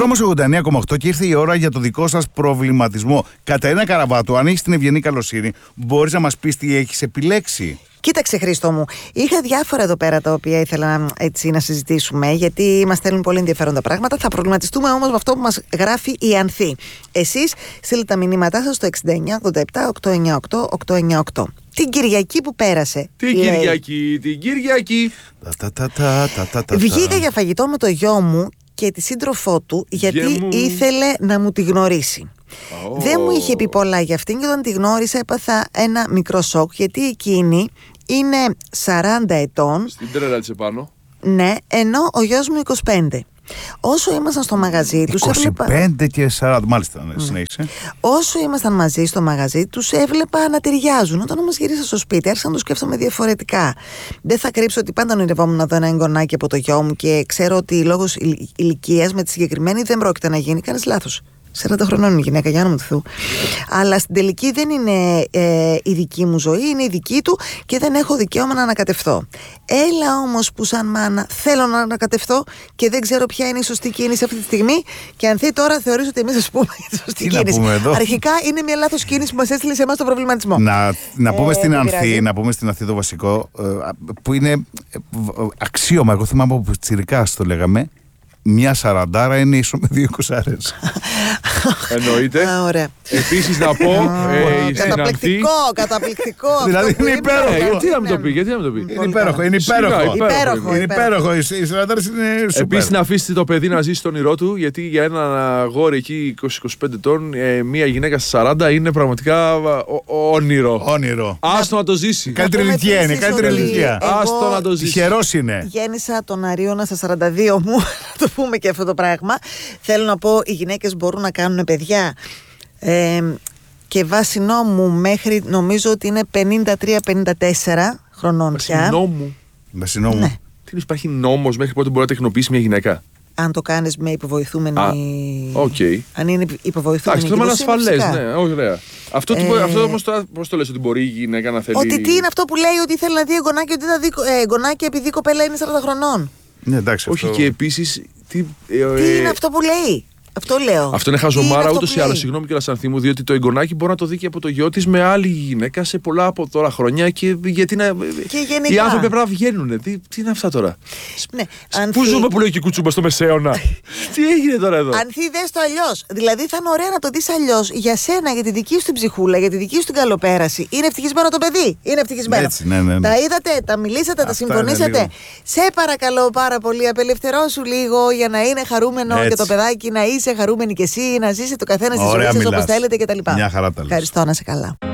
Δρόμος 89,8 και ήρθε η ώρα για το δικό σας προβληματισμό. Κατερίνα Καραβάτου, αν έχεις την ευγενή καλοσύνη, μπορείς να μας πεις τι έχεις επιλέξει? Κοίταξε, Χρήστο μου, είχα διάφορα εδώ πέρα τα οποία ήθελα έτσι να συζητήσουμε, γιατί μας στέλνουν πολύ ενδιαφέροντα πράγματα. Θα προβληματιστούμε όμως με αυτό που μας γράφει η Ανθή. Εσείς στείλτε τα μηνύματά σας στο 6987-898-898. Την Κυριακή που πέρασε. Την Κυριακή. Βγήκα για φαγητό με το γιο μου και τη σύντροφό του, γιατί ήθελε να μου τη γνωρίσει. Δεν μου είχε πει πολλά για αυτήν και όταν τη γνώρισα έπαθα ένα μικρό σοκ, γιατί εκείνη είναι 40 ετών. Στην τρέλα της επάνω. Ναι, ενώ ο γιος μου 25. Όσο ήμασταν στο μαγαζί τους 25 και 40, μάλιστα, συνέχισε. Όσο ήμασταν μαζί στο μαγαζί τους έβλεπα να ταιριάζουν. Όταν όμως γύρισα στο σπίτι άρχισα να το σκέφτομαι διαφορετικά. Δεν θα κρύψω ότι πάντα ονειρευόμουν να δω ένα εγγονάκι από το γιο μου και ξέρω ότι λόγω ηλικίας με τη συγκεκριμένη δεν πρόκειται να γίνει. Κάνεις λάθος. 40 χρονών είναι η γυναίκα, για να μου τυθού. Αλλά στην τελική δεν είναι η δική μου ζωή, είναι η δική του και δεν έχω δικαίωμα να ανακατευθώ. Έλα όμως που σαν μάνα θέλω να ανακατευθώ και δεν ξέρω ποια είναι η σωστή κίνηση αυτή τη στιγμή. Και αν θέλει τώρα θεωρείς ότι εμείς ας πούμε τη σωστή κίνηση. Αρχικά είναι μια λάθος κίνηση που μας έστειλε σε εμάς τον προβληματισμό. Να πούμε στην Ανθή, το βασικό, που είναι αξίωμα. Εγώ θυμάμαι από τσιρικάς το λέγαμε. Μια 40 είναι ίσο με 2 20. Εννοείται. Επίσης να πω. Καταπληκτικό. Δηλαδή είναι υπέροχο. Τι να μην το πει, γιατί να μην το πει. Είναι υπέροχο. Οι 40 είναι σούπερ. Επίσης να αφήσετε το παιδί να ζήσει τον όνειρό του, γιατί για ένα αγόρι εκεί 20-25 ετών, μια γυναίκα στα 40 είναι πραγματικά όνειρο. Άστο να το ζήσει. Καλύτερη ηλικία είναι. Άστο να το ζήσει. Τυχερός είναι. Γέννησα τον Αρίωνα στα 42 μου. Το πούμε και αυτό το πράγμα. Θέλω να πω, οι γυναίκες μπορούν να κάνουν παιδιά και βάσει νόμου μέχρι νομίζω ότι είναι 53-54 χρονών πια. Βάσει νόμου. Ναι. Τι υπάρχει νόμος μέχρι πότε μπορεί να τεκνοποιήσει μια γυναίκα? Αν το κάνεις με υποβοηθούμενη. Αν είναι υποβοηθούμενη. Εντάξει, το είναι ασφαλές. Ναι, ωραία. Αυτό όμως τώρα πώς το λες, ότι μπορεί η γυναίκα να θέλει? Ότι τι είναι αυτό που λέει ότι θέλει να δει εγγονάκι, ότι θα δει εγγονάκι επειδή η κοπέλα είναι 40 χρονών. Ναι, εντάξει, όχι, και επίσης. Τι είναι αυτό που λέει? Αυτό λέω. Αυτό είναι χαζομάρα ούτως ή άλλως. Συγγνώμη κιόλας, Ανθή μου, διότι το εγγονάκι μπορεί να το δει και από το γιο της με άλλη γυναίκα σε πολλά από τώρα χρόνια. Και γιατί να. Και γενικά. Οι άνθρωποι πρέπει να βγαίνουν. Τι είναι αυτά τώρα? Ναι, πού ζούμε που λέει και κουτσούμπα στο μεσαίωνα? Τι έγινε τώρα εδώ? Ανθή, δες το αλλιώς. Δηλαδή θα είναι ωραία να το δεις αλλιώς. Για σένα, για τη δική σου την ψυχούλα, για τη δική σου την καλοπέραση. Είναι ευτυχισμένο το παιδί. Είναι ευτυχισμένο. Έτσι, ναι. Τα είδατε, τα μιλήσατε, τα συμφωνήσατε. Σε παρακαλώ πάρα πολύ, απελευθερώσου λίγο για να είναι χαρούμενο και το παιδάκι, να είσαι χαρούμενη κι εσύ, να ζήσει το καθένα στη ζωή σας όπως θέλετε κτλ. Μια χαρά τα λες. Ευχαριστώ, να είσαι καλά.